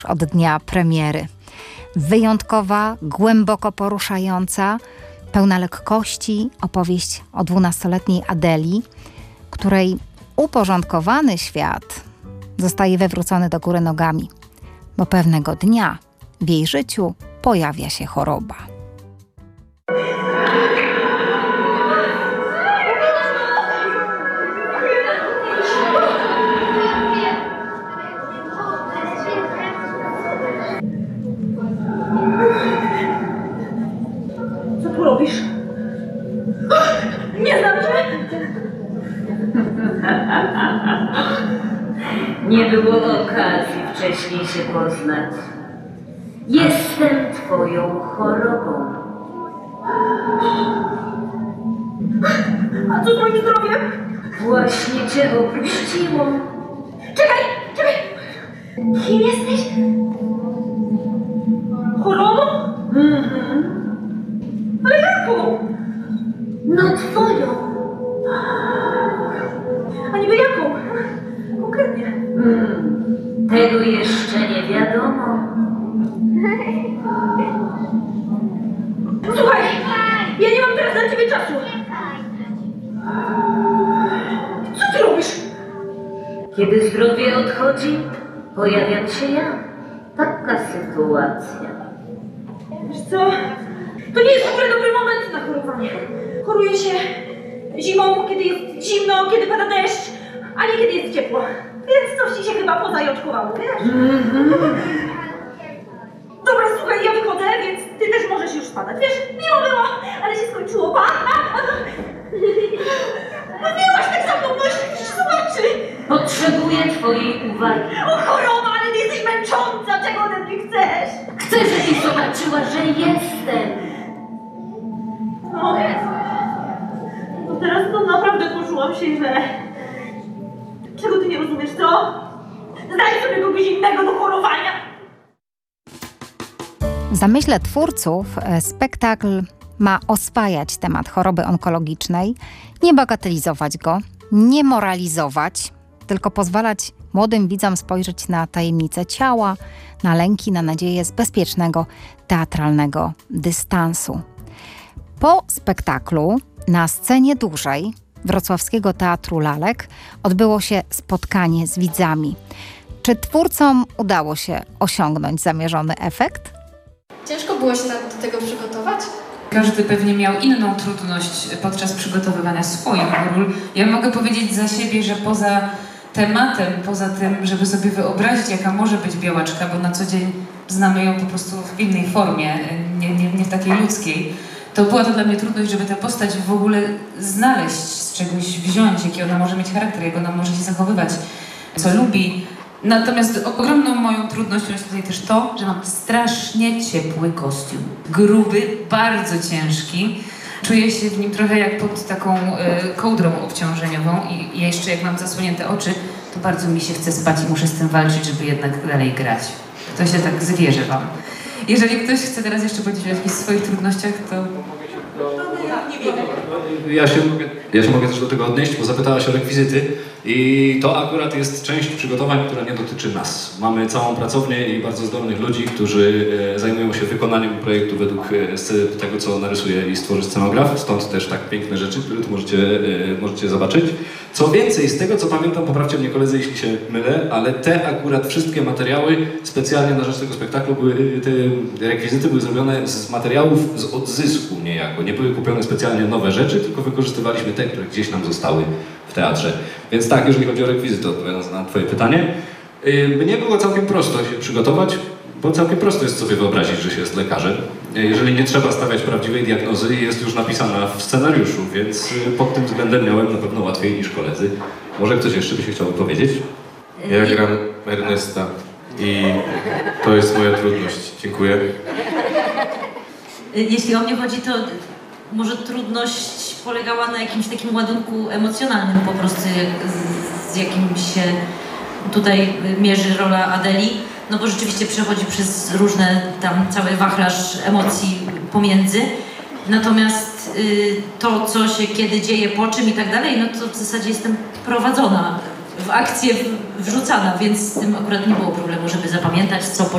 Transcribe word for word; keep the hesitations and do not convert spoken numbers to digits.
od dnia premiery. Wyjątkowa, głęboko poruszająca, pełna lekkości opowieść o dwunastoletniej Adeli, której uporządkowany świat zostaje wywrócony do góry nogami, bo pewnego dnia w jej życiu pojawia się choroba. Co tu robisz? Nie znam cię! Nie było okazji wcześniej się poznać. Jestem twoją chorobą. A co z moim zdrowiem? Właśnie cię opuściło. Czekaj, czekaj! Kim jesteś? Chorobą? Mhm. Ale jaką? No twoją. A niby jaką? Konkretnie. Hmm. Tego jeszcze nie wiadomo. Słuchaj, ja nie mam teraz na ciebie czasu. Co ty robisz? Kiedy zdrowie odchodzi, pojawiam się ja. Taka sytuacja. Wiesz co? To nie jest w ogóle dobry moment na chorowanie. Choruje się zimą, kiedy jest zimno, kiedy pada deszcz, a nie kiedy jest ciepło. Więc coś ci się chyba pozajączkowało, wiesz? Mhm. Dobra, słuchaj, ja wychodzę, więc ty też możesz już spadać. Wiesz, miło było, ale się skończyło. Pa! Mówiłaś tak za mną, no się zobaczy. Potrzebuję twojej uwagi. O choroba, ale ty jesteś męcząca, czego ode mnie chcesz? Chcę, żebyś zobaczyła, że jestem. No, no teraz to naprawdę poczułam się źle. Czego ty nie rozumiesz, co? Znajdź sobie kogoś innego do chorowania. W zamyśle twórców e, spektakl ma oswajać temat choroby onkologicznej, nie bagatelizować go, nie moralizować, tylko pozwalać młodym widzom spojrzeć na tajemnice ciała, na lęki, na nadzieję z bezpiecznego, teatralnego dystansu. Po spektaklu na scenie dużej Wrocławskiego Teatru Lalek odbyło się spotkanie z widzami. Czy twórcom udało się osiągnąć zamierzony efekt? Ciężko było się do tego przygotować? Każdy pewnie miał inną trudność podczas przygotowywania swoich ról. Ja mogę powiedzieć za siebie, że poza tematem, poza tym, żeby sobie wyobrazić, jaka może być białaczka, bo na co dzień znamy ją po prostu w innej formie, nie, nie, nie w takiej ludzkiej, to była to dla mnie trudność, żeby tę postać w ogóle znaleźć, z czegoś wziąć, jaki ona może mieć charakter, jak ona może się zachowywać, co lubi. Natomiast ogromną moją trudnością jest tutaj też to, że mam strasznie ciepły kostium. Gruby, bardzo ciężki. Czuję się w nim trochę jak pod taką y, kołdrą obciążeniową i, i jeszcze jak mam zasłonięte oczy, to bardzo mi się chce spać i muszę z tym walczyć, żeby jednak dalej grać. To się tak zwierzę wam. Jeżeli ktoś chce teraz jeszcze powiedzieć o jakichś swoich trudnościach, to... Ja się, mogę, ja się mogę też do tego odnieść, bo zapytałaś o rekwizyty i to akurat jest część przygotowań, która nie dotyczy nas. Mamy całą pracownię i bardzo zdolnych ludzi, którzy e, zajmują się wykonaniem projektu według e, tego, co narysuje i stworzy scenograf, stąd też tak piękne rzeczy, które tu możecie, e, możecie zobaczyć. Co więcej, z tego co pamiętam, poprawcie mnie koledzy, jeśli się mylę, ale te akurat wszystkie materiały specjalnie na rzecz tego spektaklu, były, te rekwizyty były zrobione z materiałów z odzysku niejako. Nie były kupione specjalnie nowe rzeczy, tylko wykorzystywaliśmy te, które gdzieś nam zostały w teatrze. Więc tak, jeżeli chodzi o rekwizyty, odpowiadając na twoje pytanie, mnie było całkiem prosto się przygotować, bo całkiem prosto jest sobie wyobrazić, że się jest lekarzem. Jeżeli nie trzeba stawiać prawdziwej diagnozy, jest już napisana w scenariuszu, więc pod tym względem miałem na pewno łatwiej niż koledzy. Może ktoś jeszcze by się chciał powiedzieć? Ja gram Ernesta i to jest moja trudność. Dziękuję. Jeśli o mnie chodzi, to może trudność polegała na jakimś takim ładunku emocjonalnym po prostu, z, z jakim się tutaj mierzy rola Adeli. No bo rzeczywiście przechodzi przez różne tam cały wachlarz emocji pomiędzy. Natomiast y, to, co się kiedy dzieje, po czym i tak dalej, no to w zasadzie jestem prowadzona, w akcję wrzucana, więc z tym akurat nie było problemu, żeby zapamiętać, co po